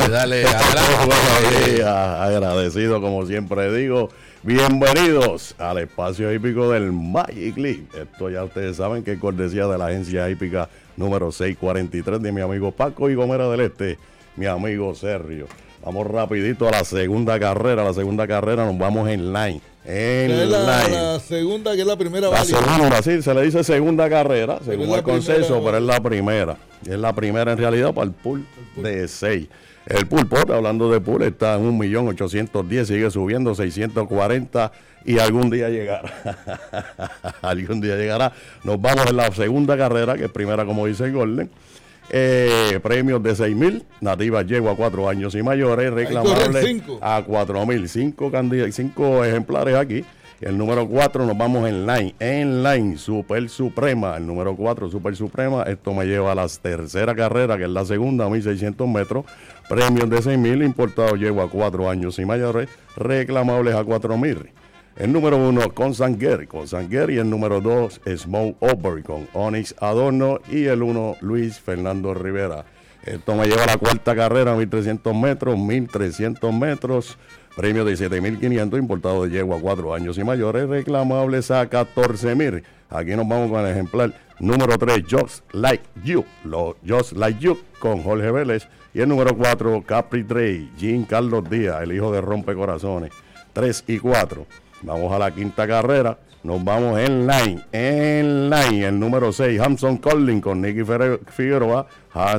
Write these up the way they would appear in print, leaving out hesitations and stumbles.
dale, adelante. Agradecido, como siempre digo. Bienvenidos al espacio hípico del Magic League. Esto ya ustedes saben que es cortesía de la agencia hípica número 643 de mi amigo Paco y Gomera del Este, mi amigo Sergio. Vamos rapidito a la segunda carrera. La segunda carrera nos vamos en line. La segunda, que es la primera. La segunda, sí, se le dice segunda carrera, según el consenso, pero es la primera. Es la primera en realidad para el pool de 6. El pool pot, hablando de pool, está en 1.810.000, sigue subiendo 640 y algún día llegará. Algún día llegará. Nos vamos en la segunda carrera, que es primera, como dice Golden. Premios de 6.000, nativas yegua a 4 años y mayores, reclamables a 4.000, 5 ejemplares aquí. El número 4 nos vamos en line, Super Suprema, el número 4 Super Suprema. Esto me lleva a la tercera carrera, que es la segunda, 1.600 metros, premios de 6.000, importados yegua a 4 años y mayores, reclamables a 4.000. El número 1, Consanguer, y el número 2, Smoke Over, con Onyx Adorno, y el 1, Luis Fernando Rivera. Esto me lleva a la cuarta carrera, 1.300 metros, premio de 7.500, importado de yegua a 4 años y mayores, reclamables a 14.000. Aquí nos vamos con el ejemplar número 3, Just Like You, con Jorge Vélez, y el número 4, Capri Trey, Jean Carlos Díaz, el hijo de Rompecorazones, 3 y 4. Vamos a la quinta carrera, nos vamos en line, el número 6, Hanson Collin con Nicky Figueroa,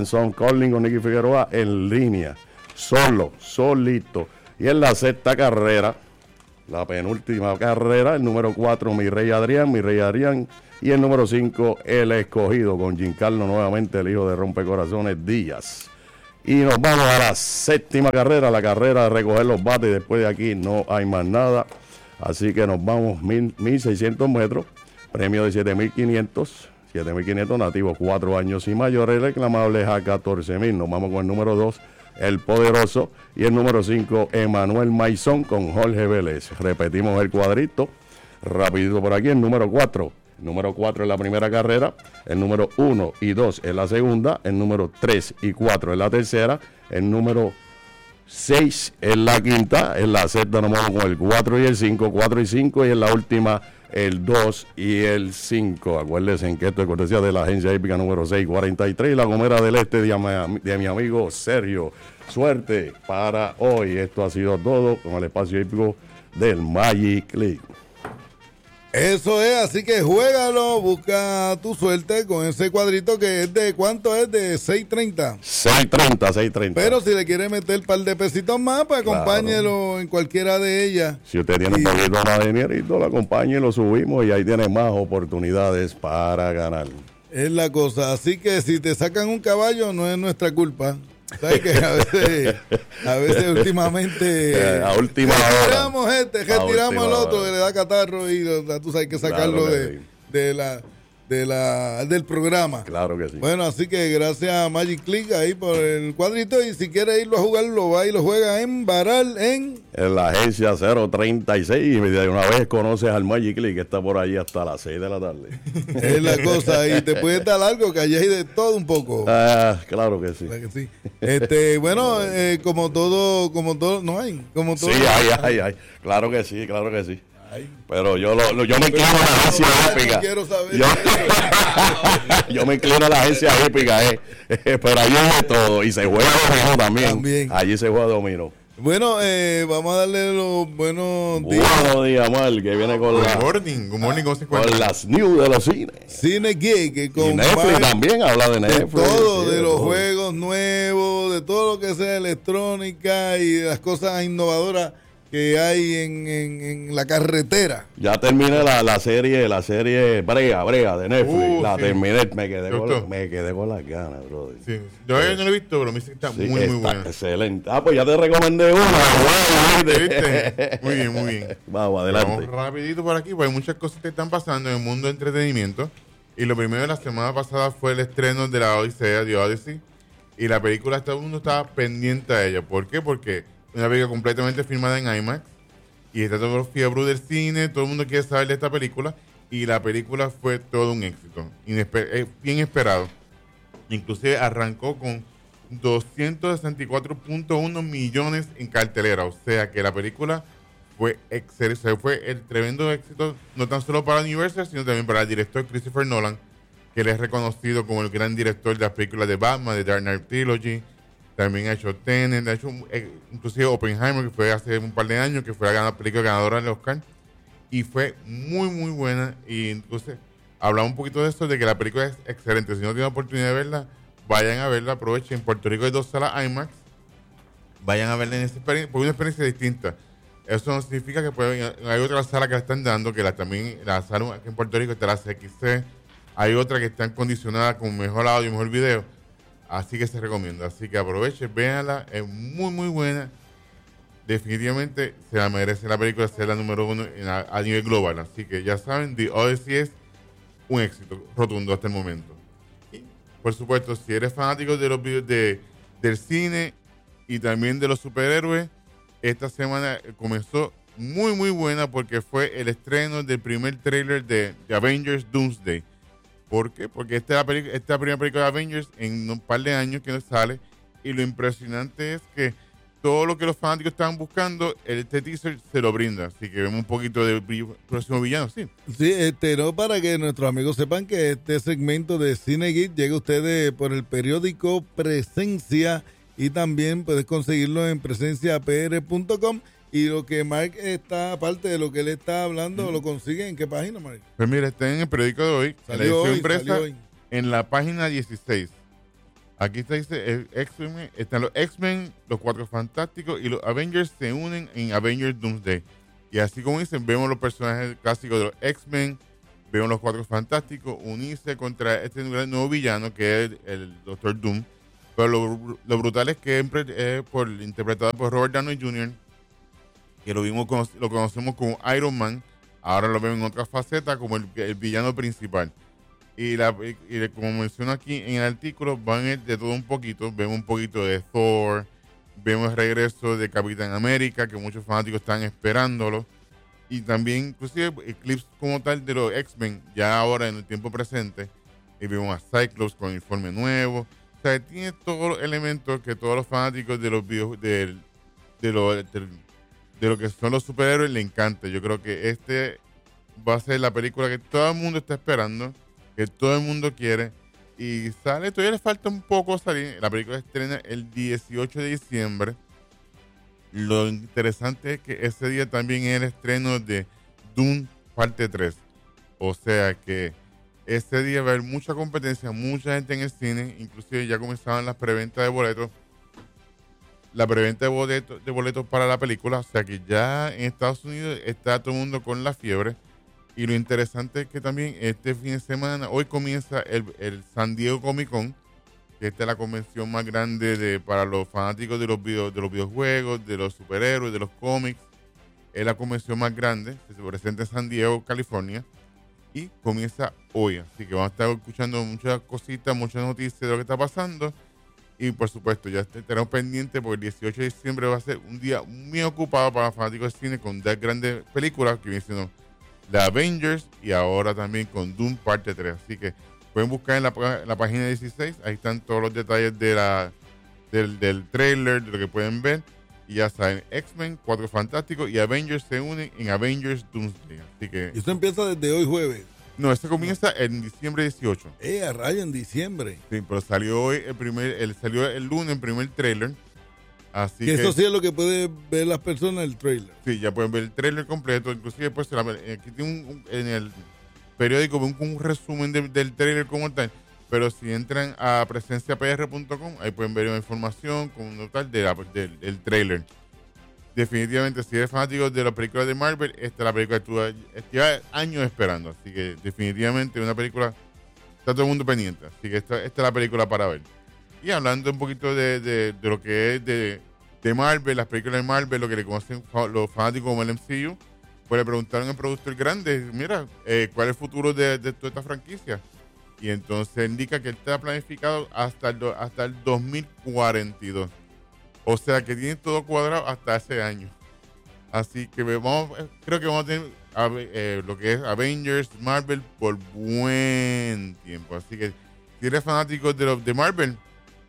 en línea, solito. Y en la sexta carrera, la penúltima carrera, el número 4, Mi Rey Adrián, y el número 5, El Escogido, con Giancarlo nuevamente, el hijo de Rompecorazones Díaz. Y nos vamos a la séptima carrera, la carrera de recoger los bates. Después de aquí no hay más nada. Así que nos vamos 1.600 metros, premio de 7.500 nativos, 4 años y mayores, reclamables a 14.000. Nos vamos con el número 2, El Poderoso, y el número 5, Emanuel Maizón, con Jorge Vélez. Repetimos el cuadrito, rapidito por aquí, el número 4. El número 4 en la primera carrera, el número 1 y 2 en la segunda, el número 3 y 4 en la tercera, el número 6 en la quinta, en la sexta nos vamos con el 4 y el 5, 4 y 5, y en la última el 2 y el 5. Acuérdense que esto es cortesía de la agencia hípica número 643, la Gomera del Este de mi amigo Sergio. Suerte para hoy. Esto ha sido todo con el espacio hípico del Magic League. Eso es, así que juégalo, busca tu suerte con ese cuadrito que es de, ¿cuánto es? De 6.30. 6.30. Pero si le quiere meter un par de pesitos más, pues claro, acompáñelo en cualquiera de ellas. Si usted tiene un poquito más de dinerito, lo acompañe y lo subimos y ahí tiene más oportunidades para ganar. Es la cosa, así que si te sacan un caballo no es nuestra culpa. ¿Sabes que a veces últimamente a última hora retiramos retiramos al otro que le da catarro y tú sabes que sacarlo del programa? Claro que sí. Bueno, así que gracias a Magic Click ahí por el cuadrito, y si quiere irlo a jugar, lo va y lo juega en Baral en la agencia 036, y de una vez conoces al Magic Click, que está por ahí hasta las 6 de la tarde. Es la cosa, y te puede dar algo que allá hay de todo un poco. Claro que sí. ¿Verdad que sí? Bueno, como todo, no hay, como todo. Sí, hay. Claro que sí. Pero yo me inclino a la agencia hípica. Yo me inclino a la agencia hípica, pero ahí es de todo. Y se juega dominó también. Allí se juega dominó. Bueno, vamos a darle los buenos días. Buenos días, Mal, que viene con con las news de los cines. Cine Geek, que con y Netflix también habla de Netflix. Todo, de los juegos nuevos, de todo lo que sea electrónica y de las cosas innovadoras que hay en la carretera. Ya terminé la serie Brega de Netflix. Terminé, me quedé con las ganas, brother. Sí. Yo no lo he visto, pero me dice que está muy buena. Excelente. Pues ya te recomendé una. ¿Viste? Muy bien. Vamos, adelante. Vamos rapidito por aquí, porque hay muchas cosas que están pasando en el mundo de entretenimiento. Y lo primero de la semana pasada fue el estreno de la Odisea, The Odyssey. Y la película, todo el mundo estaba pendiente a ella. ¿Por qué? Porque una película completamente filmada en IMAX y está todo fiebre del cine, todo el mundo quiere saber de esta película, y la película fue todo un éxito, bien esperado. Inclusive arrancó con 264.1 millones en cartelera. O sea que la película fue excelente, fue el tremendo éxito, no tan solo para Universal, sino también para el director Christopher Nolan, que él es reconocido como el gran director de las películas de Batman, de Dark Knight Trilogy. También ha hecho Tenet, ha hecho inclusive Oppenheimer, que fue hace un par de años, que fue la película ganadora del Oscar. Y fue muy, muy buena. Y entonces hablamos un poquito de esto, de que la película es excelente. Si no tienen oportunidad de verla, vayan a verla, aprovechen. En Puerto Rico hay 2 salas IMAX. Vayan a verla en esa experiencia, por una experiencia distinta. Eso no significa que hay otra sala que la están dando, que también la sala aquí en Puerto Rico está la CXC. Hay otra que está condicionada con mejor audio y mejor video. Así que se recomienda. Así que aprovechen, véanla. Es muy, muy buena. Definitivamente se la merece la película ser la número 1 a nivel global. Así que ya saben, The Odyssey es un éxito rotundo hasta el momento. Y, por supuesto, si eres fanático de los videos del cine y también de los superhéroes, esta semana comenzó muy, muy buena porque fue el estreno del primer tráiler de Avengers Doomsday. ¿Por qué? Porque esta es la primera película de Avengers en un par de años que nos sale. Y lo impresionante es que todo lo que los fanáticos estaban buscando, este teaser se lo brinda. Así que vemos un poquito del próximo villano, sí. Sí, no, para que nuestros amigos sepan que este segmento de Cine Geek llega a ustedes por el periódico Presencia y también puedes conseguirlo en presenciapr.com. Y lo que Mark está, aparte de lo que él está hablando, ¿lo consigue en qué página, Mark? Pues mira, está en el periódico de hoy, en la edición impresa, en la página 16. Aquí está, dice, están los X-Men, los Cuatro Fantásticos y los Avengers se unen en Avengers Doomsday. Y así como dicen, vemos los personajes clásicos de los X-Men, vemos los Cuatro Fantásticos unirse contra este nuevo villano que es el Doctor Doom. Pero lo brutal es que es interpretado por Robert Downey Jr., que lo conocemos como Iron Man, ahora lo vemos en otra faceta como el villano principal. Y como menciono aquí en el artículo, van de todo un poquito. Vemos un poquito de Thor, vemos el regreso de Capitán América, que muchos fanáticos están esperándolo. Y también, inclusive, clips como tal de los X-Men, ya ahora en el tiempo presente. Y vemos a Cyclops con uniforme nuevo. O sea, tiene todos los elementos que todos los fanáticos de los videos, de lo que son los superhéroes le encanta. Yo creo que este va a ser la película que todo el mundo está esperando, que todo el mundo quiere. Y sale, todavía le falta un poco salir. La película se estrena el 18 de diciembre. Lo interesante es que ese día también es el estreno de Dune parte 3. O sea que ese día va a haber mucha competencia, mucha gente en el cine. Inclusive ya comenzaban las preventas de boletos. La preventa de boletos para la película. O sea que ya en Estados Unidos está todo el mundo con la fiebre. Y lo interesante es que también este fin de semana, hoy comienza el San Diego Comic Con, que esta es la convención más grande para los fanáticos de los videojuegos, de los superhéroes, de los cómics. Es la convención más grande, que se presenta en San Diego, California, y comienza hoy. Así que vamos a estar escuchando muchas cositas, muchas noticias de lo que está pasando. Y por supuesto, ya estaremos pendientes porque el 18 de diciembre va a ser un día muy ocupado para los fanáticos de cine con 2 grandes películas que vienen siendo The Avengers y ahora también con Doom parte 3. Así que pueden buscar en la página 16, ahí están todos los detalles del trailer, de lo que pueden ver. Y ya saben, X-Men, Cuatro Fantásticos y Avengers se unen en Avengers Doomsday. Así que y eso empieza desde hoy jueves. No, este comienza en diciembre 18. A rayo en diciembre. Sí, pero salió hoy salió el lunes el primer trailer. Así que eso sí es lo que pueden ver las personas, el trailer. Sí, ya pueden ver el trailer completo. Inclusive pues aquí tiene en el periódico un resumen del trailer como tal. Pero si entran a presenciapr.com, ahí pueden ver una información con un total del trailer. Definitivamente, si eres fanático de las películas de Marvel, esta es la película que tú llevas años esperando. Así que definitivamente una película, está todo el mundo pendiente. Así que esta es la película para ver. Y hablando un poquito de lo que es de Marvel, las películas de Marvel, lo que le conocen los fanáticos como el MCU, pues le preguntaron al productor grande, mira, ¿cuál es el futuro de toda esta franquicia? Y entonces indica que está planificado hasta el 2042. O sea que tiene todo cuadrado hasta ese año. Así que creo que vamos a tener lo que es Avengers, Marvel por buen tiempo. Así que si eres fanático de Marvel,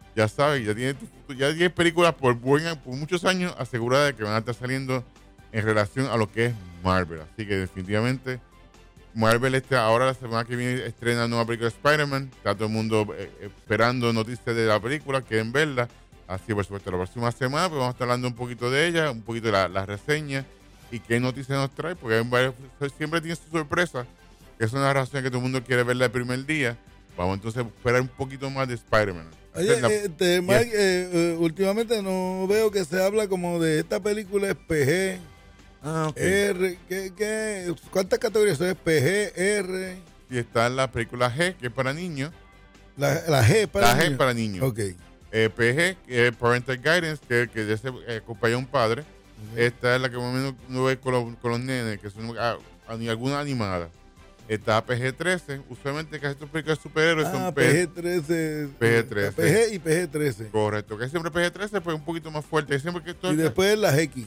ya sabes, ya tienes películas por muchos años aseguradas de que van a estar saliendo en relación a lo que es Marvel. Así que definitivamente Marvel ahora la semana que viene estrena una nueva película de Spider-Man. Está todo el mundo esperando noticias de la película, quieren verla. Así por supuesto la próxima semana pues vamos a estar hablando un poquito de ella, un poquito de la reseña y qué noticias nos trae, porque siempre tiene su sorpresa, que es una razón que todo el mundo quiere verla el primer día. Vamos entonces a esperar un poquito más de Spider-Man. Oye, Mike, últimamente no veo que se habla como de esta película es PG, Okay. R, ¿cuántas categorías son? ¿Es PG, R? Y está la película G, que es para niños. La G para la niños. G para niños. Ok. PG, Parental Guidance, que dice acompaña a un padre. Esta es la que más o menos uno ve con los nenes, que son algunas animadas. Está PG-13, usualmente casi estos películas de superhéroes son PG-13. PG-13. PG y PG-13. Correcto, que siempre PG-13 pues un poquito más fuerte. Y después las X.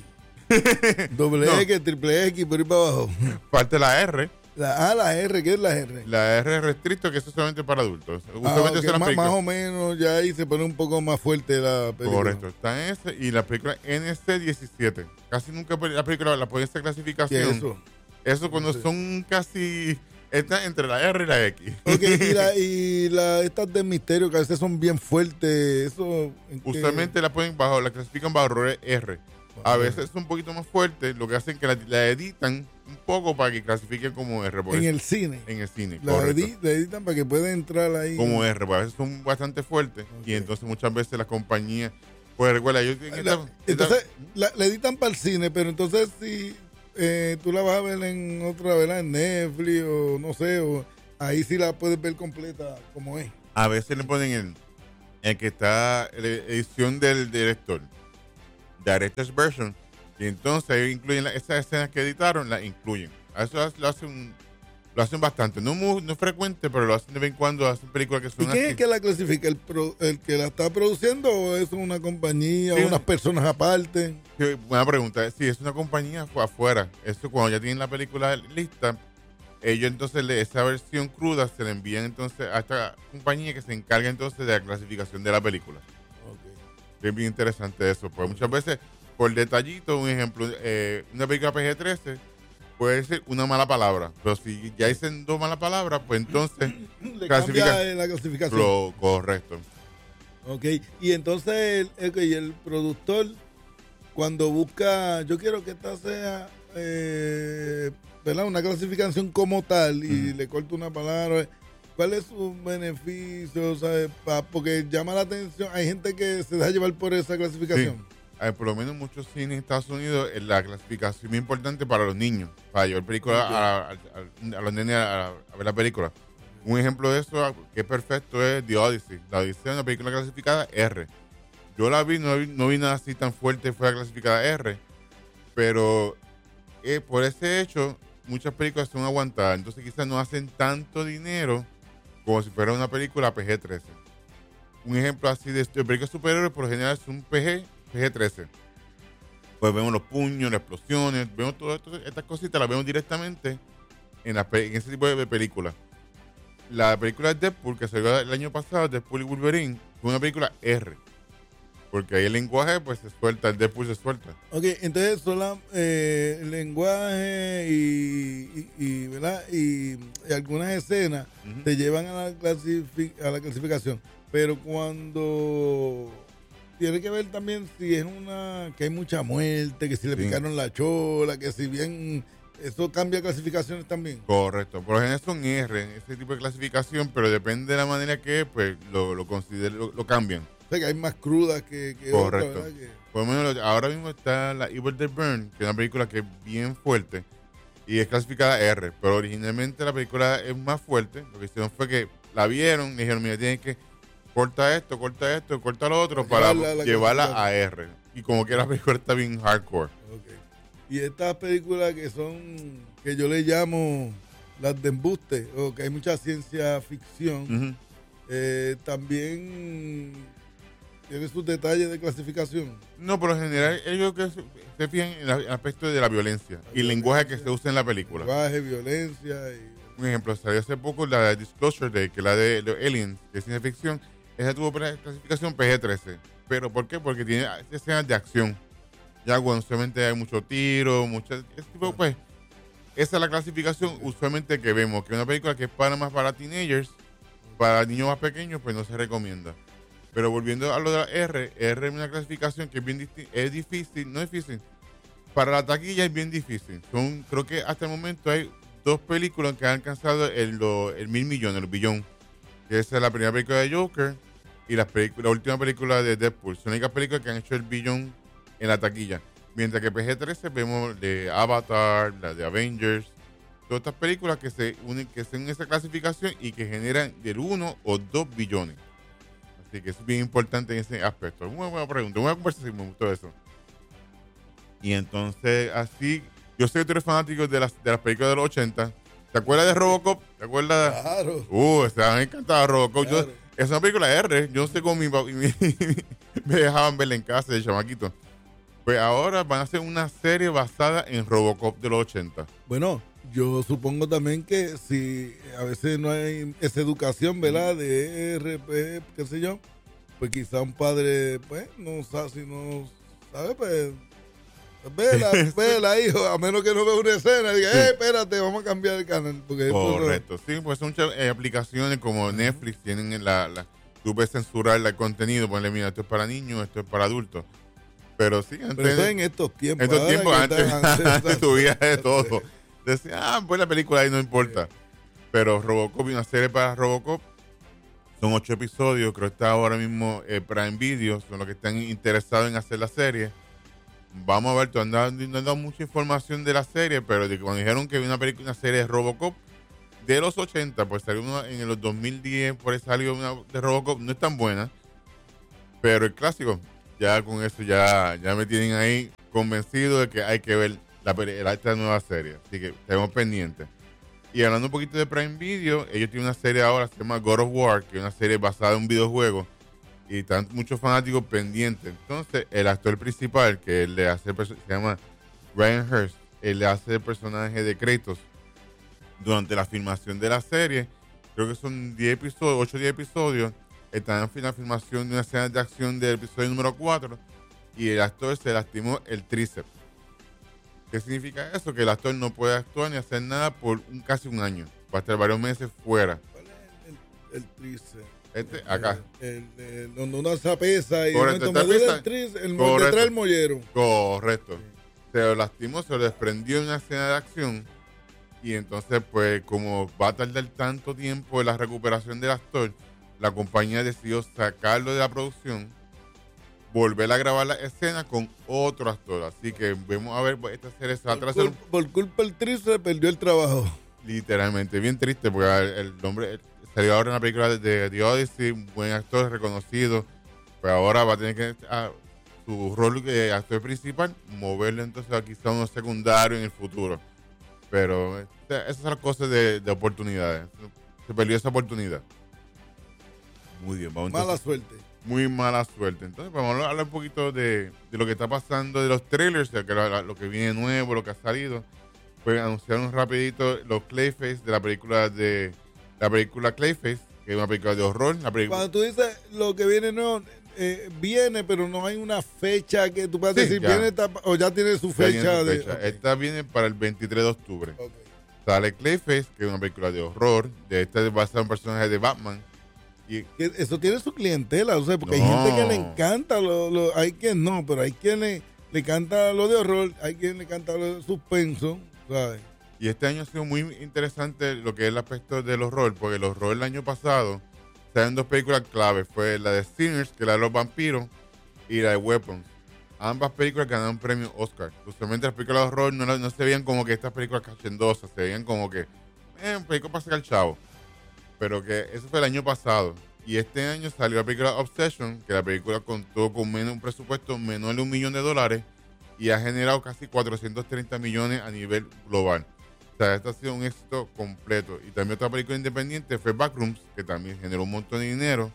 Doble No. X, triple X, por ahí para abajo. Parte la R. La R, ¿qué es la R? La R es restricto, que eso es solamente para adultos. Usualmente Okay, son las más o menos, ya ahí se pone un poco más fuerte la película. Correcto, está en ese y la película NC-17. Casi nunca la película la puede esta clasificación. ¿Qué es eso? Eso cuando son casi... Está entre la R y la X. Okay, y estas de misterio que a veces son bien fuertes, eso... Usualmente la clasifican bajo R. A veces es un poquito más fuerte, lo que hacen que la editan un poco para que clasifiquen como R. En el cine. En el cine, la correcto. editan para que pueda entrar ahí. Como R, porque a veces son bastante fuertes. Okay. Y entonces muchas veces las compañías... Pues recuerda, entonces la editan para el cine, pero entonces si... tú la vas a ver en otra, ¿verdad? En Netflix o no sé, o ahí sí la puedes ver completa como es. A veces le ponen el que está la edición del director, Director's Version, y entonces ahí incluyen esas escenas que editaron, las incluyen. A eso lo hacen bastante. No es frecuente, pero lo hacen de vez en cuando, hacen películas que son ¿Y quién es que la clasifica? ¿El que la está produciendo o es una compañía o unas personas aparte? Sí, buena pregunta. Sí, es una compañía afuera. Eso cuando ya tienen la película lista, ellos entonces esa versión cruda se la envían entonces a esta compañía que se encarga entonces de la clasificación de la película. Okay. Es bien interesante eso, pues muchas veces por detallito, un ejemplo, una película PG-13 puede ser una mala palabra, pero si ya dicen dos malas palabras, pues entonces le cambia la clasificación. Correcto. Ok, y entonces el productor cuando busca, yo quiero que esta sea ¿verdad? Una clasificación como tal y le corto una palabra, ¿cuál es su beneficio? ¿Sabes? Porque llama la atención, hay gente que se deja llevar por esa clasificación. Sí. Por lo menos muchos cines en Estados Unidos la clasificación es importante para los niños, para llevar películas a los nenes a ver la película. Un ejemplo de eso que es perfecto es The Odyssey. La Odyssey es una película clasificada R. Yo la vi, no vi nada así tan fuerte, fue clasificada R, pero por ese hecho muchas películas son aguantadas, entonces quizás no hacen tanto dinero como si fuera una película PG-13. Un ejemplo así de películas superhéroes por lo general es un PG-13. Pues vemos los puños, las explosiones, vemos todas estas cositas, las vemos directamente en ese tipo de películas. La película de Deadpool, que salió el año pasado, Deadpool y Wolverine, fue una película R. Porque ahí el lenguaje, pues se suelta, el Deadpool se suelta. Ok, entonces el lenguaje y ¿verdad? Y algunas escenas te llevan a la clasificación. Pero cuando tiene que ver también si es que hay mucha muerte, que si le picaron la chola, que si bien eso cambia clasificaciones también. Correcto, por lo general son R, ese tipo de clasificación, pero depende de la manera que pues lo cambian. O sea, que hay más crudas que correcto. Otra, ¿verdad? Por lo menos ahora mismo está la Evil Dead Burn, que es una película que es bien fuerte y es clasificada R, pero originalmente la película es más fuerte. Lo que hicieron fue que la vieron y dijeron, mira, tienes que corta esto, corta lo otro para llevarla a R. Y como que la película está bien hardcore. Okay. Y estas películas que yo le llamo las de embuste, o que hay mucha ciencia ficción, también tiene sus detalles de clasificación. No, por lo general ellos que se fijan en el aspecto de la violencia y el lenguaje que se usa en la película. Lenguaje, violencia. Un ejemplo, salió hace poco la de Disclosure Day, que es la de los aliens, de ciencia ficción. esa tuvo clasificación PG-13. ¿Pero por qué? Porque tiene escenas de acción. Ya cuando usualmente hay mucho tiro, pues, esa es la clasificación usualmente que vemos, que una película que es más para teenagers, para niños más pequeños, pues no se recomienda. Pero volviendo a lo de la R es una clasificación que es difícil, no es difícil. Para la taquilla es bien difícil. Creo que hasta el momento hay 2 películas que han alcanzado el 1.000 millones, el billón. Que esa es la primera película de Joker y la última película de Deadpool. Son las únicas películas que han hecho el billón en la taquilla. Mientras que PG-13 vemos de Avatar, la de Avengers, todas estas películas que se unen en esa clasificación y que generan del 1 o 2 billones. Así que eso es bien importante en ese aspecto. Una buena pregunta, una conversación, me gustó eso. Y entonces, así, yo sé que tú eres fanático de las películas de los 80. ¿Te acuerdas de Robocop? ¿Te acuerdas? Claro. Estaban encantados Robocop. Claro. Es una película R. Yo no sé cómo me dejaban verla en casa de chamaquito. Pues ahora van a hacer una serie basada en Robocop de los 80. Bueno, yo supongo también que si a veces no hay esa educación, ¿verdad? De RP, qué sé yo, pues quizá un padre, pues, no sabe, si no sabe, pues, vela, hijo, a menos que no vea una escena y diga, espérate, vamos a cambiar el canal. Porque correcto, sí, pues son muchas aplicaciones como Netflix, tienen tú puedes censurar el contenido, ponle, mira, esto es para niños, esto es para adultos. Pero sí, pero eso en estos tiempos. Antes tuvías de todo. Decía, pues la película ahí no importa. Pero Robocop y una serie para Robocop son 8 episodios. Creo que está ahora mismo Prime Video. Son los que están interesados en hacer la serie. Vamos a ver, no han dado mucha información de la serie, pero cuando dijeron que había una serie de Robocop de los 80, pues salió una en los 2010, por ahí salió una de Robocop. No es tan buena, pero el clásico, ya con eso ya me tienen ahí convencido de que hay que ver esta nueva serie. Así que estemos pendientes. Y hablando un poquito de Prime Video, ellos tienen una serie ahora, se llama God of War, que es una serie basada en un videojuego. Y están muchos fanáticos pendientes. Entonces, el actor principal, que se llama Ryan Hurst, él le hace el personaje de Kratos durante la filmación de la serie. Creo que son 10 episodios, 8 o 10 episodios. Están en la filmación de una escena de acción del episodio número 4 y el actor se lastimó el tríceps. ¿Qué significa eso? Que el actor no puede actuar ni hacer nada por casi un año. Va a estar varios meses fuera. ¿Cuál es el tríceps? Acá. Donde uno se pesa y correcto, me duele el tríceps, detrás del mollero. Correcto. Se lo lastimó, se lo desprendió en una escena de acción. Y entonces, pues, como va a tardar tanto tiempo en la recuperación del actor, la compañía decidió sacarlo de la producción, volver a grabar la escena con otro actor. Así que vamos a ver, esta serie se va a trazar. Por culpa del tríceps perdió el trabajo. Literalmente, bien triste, porque el hombre salió ahora en la película de The Odyssey, un buen actor reconocido, pero ahora va a tener que, su rol de actor principal, moverlo entonces a quizá uno secundario en el futuro. Pero esas son las cosas de oportunidades. Se perdió esa oportunidad. Muy bien, vamos Mala entonces, suerte. muy mala suerte. Entonces vamos a hablar un poquito de lo que está pasando, de los trailers, de lo que viene nuevo, lo que ha salido. Pues anunciaron rapidito los Clayface de la película Clayface, que es una película de horror. Cuando tú dices lo que viene nuevo, viene, pero no hay una fecha que tú puedas decir, ya. viene o ya tiene su fecha. Okay. Okay. Esta viene para el 23 de octubre. Okay. Sale Clayface, que es una película de horror. Esta va a ser un personaje de Batman. Y Que eso tiene su clientela, o sea, porque hay gente que le encanta, hay quien no, pero hay quien le encanta lo de horror, hay quien le encanta lo de suspenso, ¿sabes? Y este año ha sido muy interesante lo que es el aspecto del horror, porque el horror el año pasado salieron 2 películas claves. Fue la de Sinners, que era de los vampiros, y la de Weapons. Ambas películas ganaron premio Oscar. Usualmente las películas de horror no se veían como que estas películas cachendosas, se veían como que película para sacar chavo. Pero que eso fue el año pasado. Y este año salió la película Obsession, que la película contó con un presupuesto menor de $1 millón y ha generado casi 430 millones a nivel global. O sea, este ha sido un éxito completo. Y también otra película independiente fue Backrooms, que también generó un montón de dinero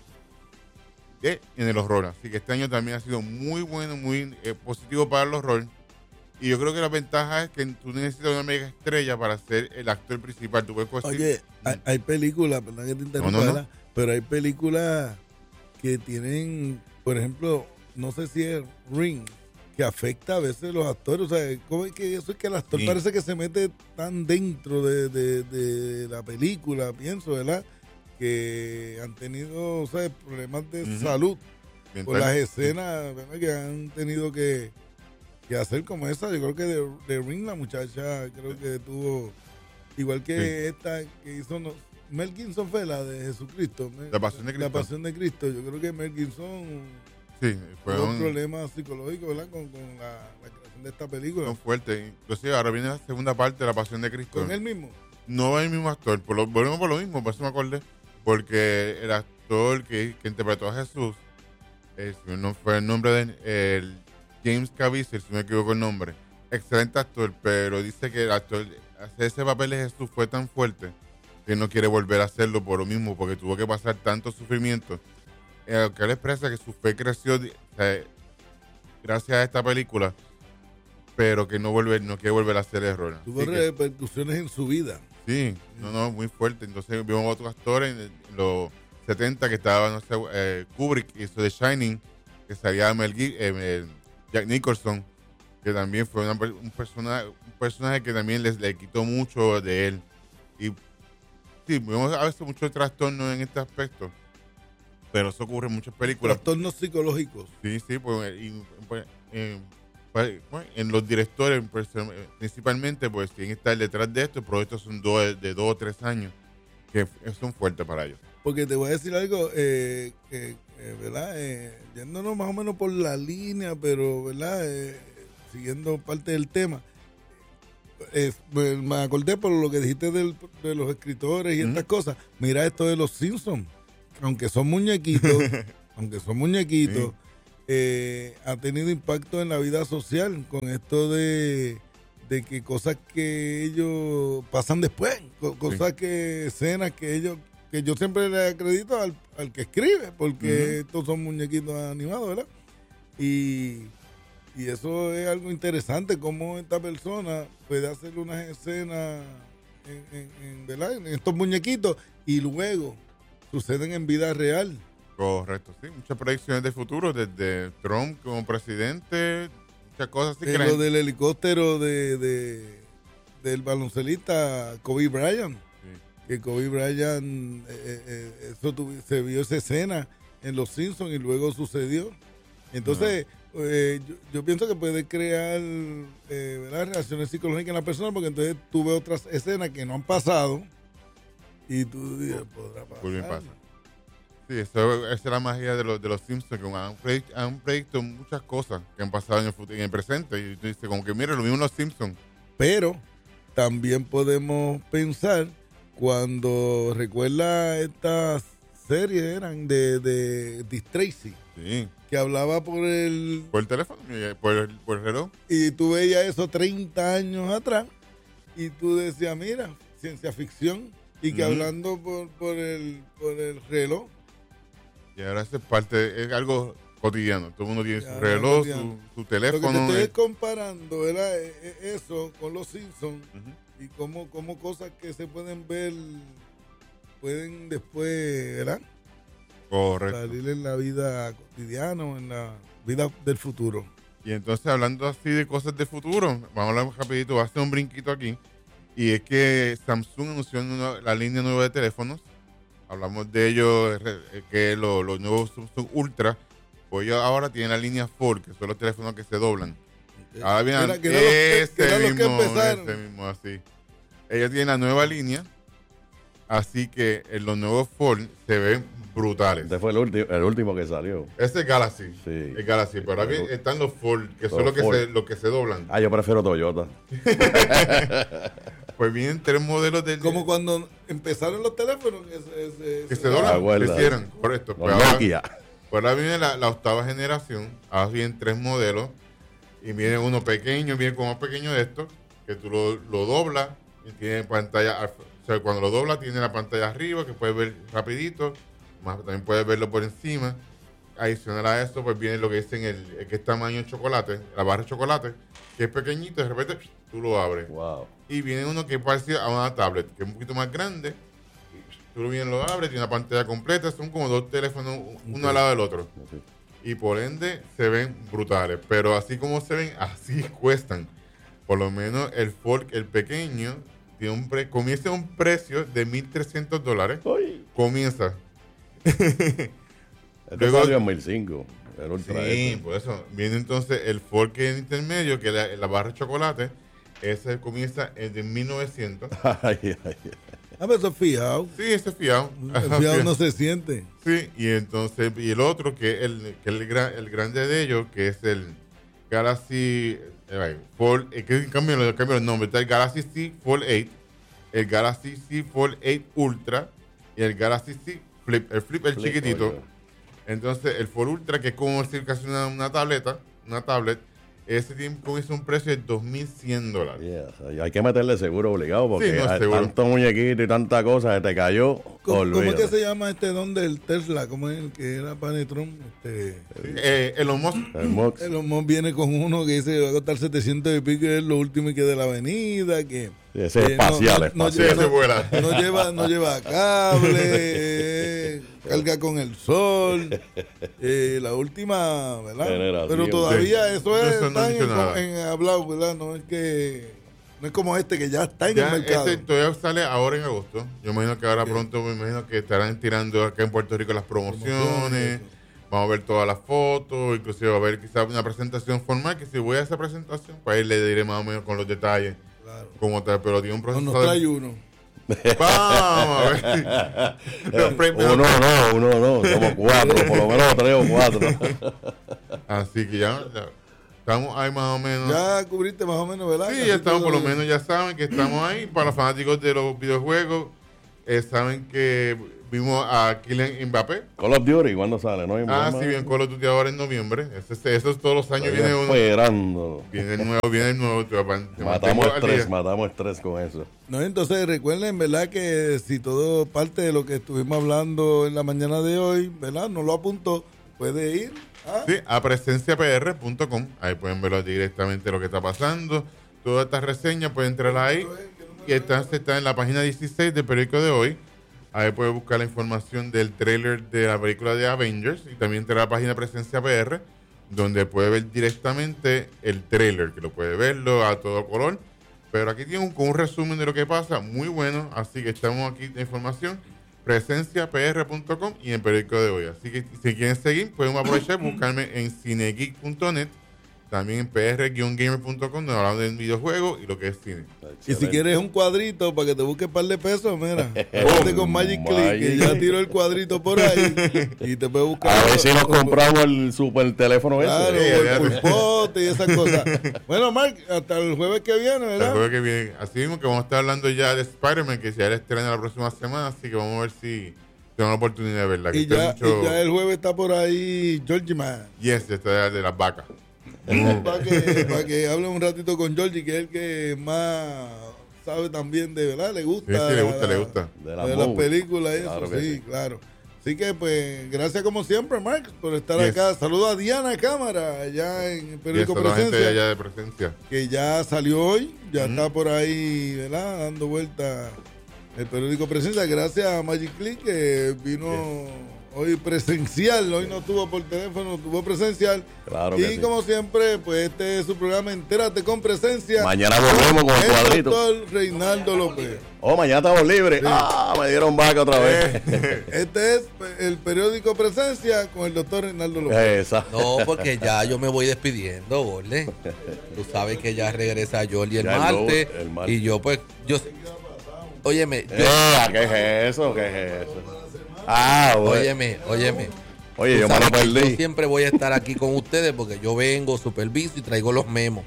en el horror. Así que este año también ha sido muy bueno, muy positivo para el horror. Y yo creo que la ventaja es que tú necesitas una mega estrella para ser el actor principal. Tú puedes Oye, hay películas, perdón que te interrumpa, no. pero hay películas que tienen, por ejemplo, no sé si es ring, que afecta a veces a los actores. O sea, ¿cómo es que eso es que el actor parece que se mete tan dentro de la película, pienso, ¿verdad? Que han tenido, o sea, problemas de salud por las escenas, ¿verdad? Que han tenido que hacer como esa. Yo creo que de Ring, la muchacha, creo que tuvo, igual que esta que hizo, Mel Gibson fue la de Jesucristo. La Pasión de Cristo. La Pasión de Cristo. Yo creo que Mel Gibson fue un problema psicológico, ¿verdad? Con la creación de esta película. Son fuertes. Inclusive ahora viene la segunda parte de La Pasión de Cristo. ¿Con él mismo? No es el mismo actor. Volvemos por lo mismo, por eso me acordé. Porque el actor que interpretó a Jesús, no fue el nombre de James Caviezel, si no me equivoco el nombre. Excelente actor, pero dice que el actor hacer ese papel de Jesús fue tan fuerte que no quiere volver a hacerlo por lo mismo, porque tuvo que pasar tanto sufrimiento. Que él expresa que su fe creció gracias a esta película, pero que no quiere volver a hacer errores. Tuvo repercusiones en su vida. Sí, muy fuerte. Entonces vimos otros actores en los 70 que estaba, no sé, Kubrick hizo The Shining, que salía Jack Nicholson, que también fue un personaje que también le quitó mucho de él. Y sí, vemos a veces mucho trastorno en este aspecto, pero eso ocurre en muchas películas. Trastornos psicológicos. Sí, en los directores principalmente, pues tienen que estar detrás de esto. Proyectos son de 2 o 3 años que son fuertes para ellos. Porque te voy a decir algo, ¿verdad? Yéndonos más o menos por la línea, pero, ¿verdad? Siguiendo parte del tema. Me acordé por lo que dijiste de los escritores y estas cosas. Mira esto de los Simpsons. Aunque son muñequitos, ha tenido impacto en la vida social con esto de que cosas que ellos pasan después, cosas escenas que yo siempre le acredito al que escribe, porque estos son muñequitos animados, ¿verdad? Y eso es algo interesante, cómo esta persona puede hacer unas escenas ¿verdad? En estos muñequitos y luego suceden en vida real. Correcto, sí. Muchas predicciones de futuro, desde Trump como presidente, muchas cosas así. Lo del helicóptero del baloncelista Kobe Bryant. Sí. Que Kobe Bryant, se vio esa escena en Los Simpsons y luego sucedió. Entonces, yo pienso que puede crear ¿verdad? Reacciones psicológicas en la persona, porque entonces tú ves otras escenas que no han pasado y tú dices, podrá pasar. Muy bien pasa. Sí, esa es la magia de los Simpsons, que han predicto muchas cosas que han pasado en el presente. Y tú dices, como que mira, lo mismo los Simpsons. Pero también podemos pensar, cuando recuerda estas series eran de Dick Tracy. Sí. Que hablaba por el teléfono, por el reloj. Y tú veías eso 30 años atrás y tú decías, mira, ciencia ficción. Y que hablando por el reloj. Y ahora es algo cotidiano. Todo el mundo tiene su reloj, su teléfono. Lo que te estoy comparando, ¿verdad? Eso con los Simpsons y cómo cosas que se pueden ver pueden después, ¿verdad? Correcto. Salir en la vida cotidiana o en la vida del futuro. Y entonces, hablando así de cosas del futuro, vamos a hablar rapidito, voy a hacer un brinquito aquí. Y es que Samsung anunció la línea nueva de teléfonos. Hablamos de ello, que los nuevos Samsung Ultra, pues ellos ahora tienen la línea Fold, que son los teléfonos que se doblan. Ahora bien, ese mismo, así. Ellos tienen la nueva línea, así que los nuevos Fold se ven brutales. Este fue el último que salió. Ese es Galaxy. Sí. El Galaxy, pero ahora bien están los Fold, que son los que se doblan. Yo prefiero Toyota. Pues vienen 3 modelos de... Como cuando empezaron los teléfonos que se doblan, que hicieron, correcto. Pues ahora viene la 8ª generación, ahora vienen 3 modelos, y viene uno pequeño, viene como más pequeño de estos, que tú lo doblas, y tiene pantalla, o sea, cuando lo doblas tiene la pantalla arriba, que puedes ver rapidito, también puedes verlo por encima. Adicional a eso, pues viene lo que dicen el que es tamaño de chocolate, la barra de chocolate, que es pequeñito, de repente tú lo abres. Wow. Y viene uno que es parecido a una tablet, que es un poquito más grande, tú lo vienes, lo abres, tiene una pantalla completa, son como 2 teléfonos uno al lado del otro. Y por ende se ven brutales, pero así como se ven, así cuestan. Por lo menos el Fold, el pequeño, tiene comienza a un precio de $1,300. Uy. Comienza. Luego salió en 1,500. El Ultra Sí, por eso. Viene entonces el Fold que es intermedio, que es la barra de chocolate. Ese comienza en de 1900. Ay. Pero eso es fijado. Sí, ese es fiado. El fijado no se siente. Sí, y entonces, y el otro que es el grande de ellos, que es el Galaxy Fold, que cambio el nombre, está el Galaxy Z Fold 8, el Galaxy Z Fold 8 Ultra y el Galaxy Z Flip, el chiquitito. Oye. Entonces, el Fold Ultra, que es como decir casi una tablet, ese tiene comienza un precio de $2,100. Yes, hay que meterle seguro obligado porque Sí, no, hay seguro. tanto muñequito y tanta cosa que te cayó. ¿Cómo es olvídate. que se llama este don del Tesla? ¿Cómo es el que era para Trump? Elon Musk. El Mox. El homón viene con uno que dice que va a costar 700 y pico, que es lo último y que de la avenida, que Sí, ese es espacial, no espacial. Ese vuela. no lleva cable, carga con el sol. La última, ¿verdad? Generación. Pero todavía Sí. eso es Eso no tan dice nada. en hablado, ¿verdad? No es como este que ya está en Ya, el mercado. este todavía sale ahora en agosto. Yo imagino que ahora pronto, me imagino que estarán tirando acá en Puerto Rico las promociones. Vamos a ver todas las fotos, inclusive va a haber quizás una presentación formal, que si voy a esa presentación, pues ahí le diré más o menos con los detalles. Claro. Como tal, pero tiene un No, nos procesador. trae uno. Vamos a ver. Uno no, somos 4, por lo menos 3 o 4. Así que ya estamos ahí más o menos. Ya cubriste más o menos, ¿verdad? Sí, Casi ya estamos, todo por lo menos ya saben que estamos ahí. Para los fanáticos de los videojuegos, saben que vimos a Kylian Mbappé. Call of Duty, ¿cuándo sale? ¿No? Sí, bien Call of Duty ahora en noviembre. Eso es todos los años viene uno. Esperando. Viene el nuevo. Te mantengo Matamos al día. estrés con eso. No, entonces recuerden, ¿verdad? Que si todo parte de lo que estuvimos hablando en la mañana de hoy, ¿verdad? No lo apuntó, puede ir a... Sí, a presenciapr.com. Ahí pueden verlo directamente lo que está pasando. Todas estas reseñas pueden entrar ahí. Y está en la página 16 del periódico de hoy. Ahí puede buscar la información del trailer de la película de Avengers. Y también entra a la página Presencia PR, donde puede ver directamente el trailer, que lo puede verlo a todo color. Pero aquí tiene un resumen de lo que pasa, muy bueno. Así que estamos aquí de información, presenciapr.com y en el periódico de hoy. Así que si quieren seguir, pueden aprovechar, buscarme en cinegeek.net, también en pr-gamer.com, donde hablamos de videojuegos y lo que es cine. Y si quieres un cuadrito para que te busque un par de pesos, mira, ponte con Magic Click, que ya tiró el cuadrito por ahí y te puede buscar. A ver si nos compramos el super teléfono Claro, ese. el pulpote y esas cosas. Bueno, Mark, hasta el jueves que viene, El ¿verdad? jueves que viene. Así mismo que vamos a estar hablando ya de Spider-Man, que ya él estrena la próxima semana, así que vamos a ver si tengo la oportunidad de verla. Que Y ya el jueves está por ahí Georgie Man. Yes, está de las vacas. para que hable un ratito con Georgie, que es el que más sabe también de verdad, le gusta. Sí, le gusta. De De la las movie. películas y eso, Claro que sí, sí. claro. Así que, pues, gracias como siempre, Mark, por estar Yes. acá. Saludos a Diana Cámara, allá en el Y periódico esa la gente Presencia, allá de presencia. que ya salió hoy, ya está por ahí, ¿verdad? Dando vuelta el periódico Presencia. Gracias a Magic Click, que vino hoy presencial, hoy no estuvo por teléfono, estuvo presencial. Claro Y que sí. como siempre, pues este es su programa Entérate con Presencia. Mañana volvemos con el cuadrito. doctor Reinaldo López. Oh, mañana estamos libres. Me dieron vaca otra vez. Este es el periódico Presencia con el doctor Reinaldo López. Esa. No, porque ya yo me voy despidiendo, Gorle. Tú sabes que ya regresa Jordi el Ya el martes. el martes. Y yo, pues, óyeme, ¿Qué es eso? ¿Qué es eso? Bueno. óyeme. Oye, Tú yo me sabes lo que yo perdí. siempre voy a estar aquí con ustedes porque yo vengo, superviso y traigo los memos.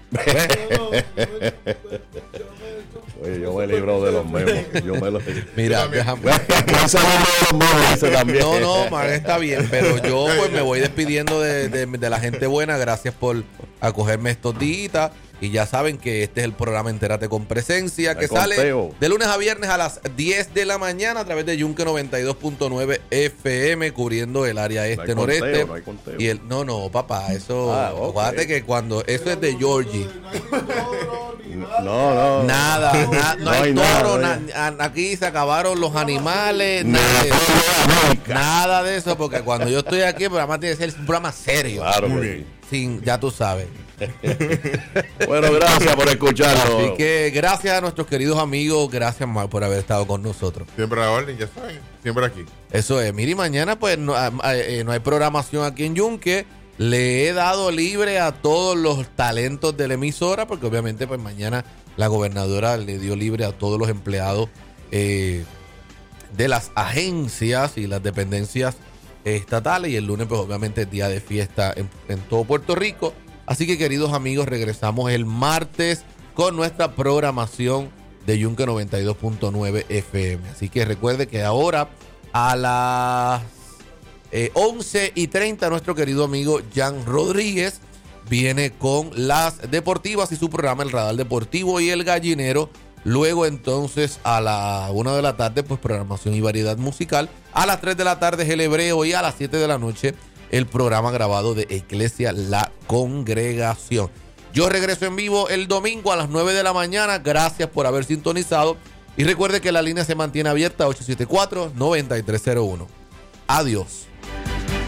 Oye, yo me libro de los memes. Yo me los Mira, déjame. Ese libro de los memes ese también. No, Mar, está bien, pero yo pues me voy despidiendo de la gente buena. Gracias por acogerme estos días. Y ya saben que este es el programa Entérate con Presencia, que Hay sale conteo. de lunes a viernes a las 10 de la mañana a través de Yunque 92.9 FM, cubriendo el área este conteo, noreste. no hay conteo. Y no, papá, eso, Ok. acuérdate que cuando eso es de Georgie. No. Nada, no hay toro, aquí se acabaron los animales, nada de eso, porque cuando yo estoy aquí, el programa tiene que ser un programa serio. Claro, muy bien. Sin, ya tú sabes. Bueno, gracias por escucharnos. Así que gracias a nuestros queridos amigos, gracias Mark por haber estado con nosotros. Siempre a la orden, ya saben, siempre aquí. Eso es, mire, mañana pues no hay programación aquí en Yunque. Le he dado libre a todos los talentos de la emisora, porque obviamente pues mañana la gobernadora le dio libre a todos los empleados de las agencias y las dependencias estatales, y el lunes pues obviamente es día de fiesta en todo Puerto Rico. Así que, queridos amigos, regresamos el martes con nuestra programación de Yunque 92.9 FM. Así que recuerde que ahora a las 11:30 nuestro querido amigo Jan Rodríguez viene con las deportivas y su programa El Radar Deportivo y El Gallinero. Luego entonces a la 1 de la tarde pues programación y variedad musical. A las 3 de la tarde es El Hebreo y a las 7 de la noche el programa grabado de Iglesia La Congregación. Yo regreso en vivo el domingo a las 9 de la mañana. Gracias por haber sintonizado y recuerde que la línea se mantiene abierta 874-9301. Adiós.